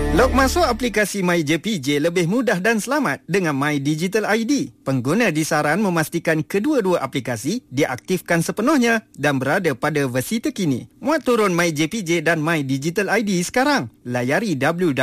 Log masuk aplikasi MyJPJ lebih mudah dan selamat dengan My Digital ID. Pengguna disaran memastikan kedua-dua aplikasi diaktifkan sepenuhnya dan berada pada versi terkini. Muat turun MyJPJ dan My Digital ID sekarang. Layari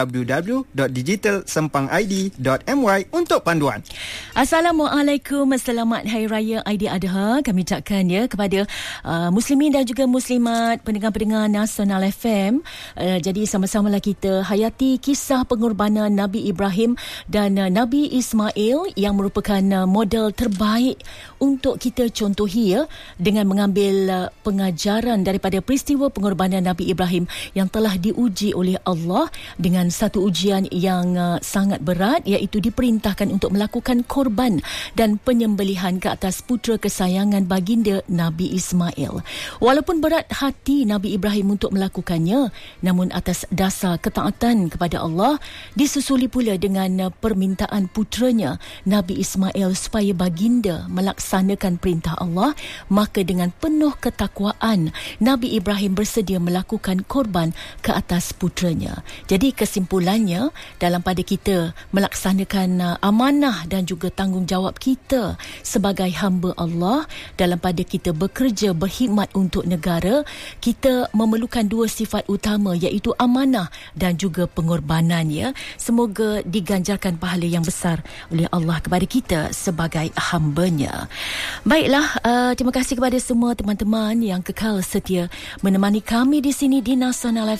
www.digitalsempangid.my untuk panduan. Assalamualaikum, selamat Hari Raya Aidiladha. Kami ucapkan kepada muslimin dan juga muslimat, pendengar-pendengar Nasional FM. Jadi sama-samalah kita hayati kisah pengorbanan Nabi Ibrahim dan Nabi Ismail yang merupakan model terbaik untuk kita contohi dengan mengambil pengajaran daripada peristiwa pengorbanan Nabi Ibrahim yang telah diuji oleh Allah dengan satu ujian yang sangat berat, iaitu diperintahkan untuk melakukan korban dan penyembelihan ke atas putera kesayangan baginda Nabi Ismail. Walaupun berat hati Nabi Ibrahim untuk melakukannya, namun atas dasar ketaatan kepada Allah, disusuli pula dengan permintaan puteranya Nabi Ismail supaya baginda melaksanakan perintah Allah, maka dengan penuh ketakwaan Nabi Ibrahim bersedia melakukan korban ke atas puteranya. Jadi kesimpulannya, dalam pada kita melaksanakan amanah dan juga tanggungjawab kita sebagai hamba Allah, dalam pada kita bekerja berkhidmat untuk negara, kita memerlukan dua sifat utama, iaitu amanah dan juga pengorbanan. Semoga diganjarkan pahala yang besar oleh Allah kepada kita sebagai hamba-Nya. Baiklah, terima kasih kepada semua teman-teman yang kekal setia menemani kami di sini di Nasional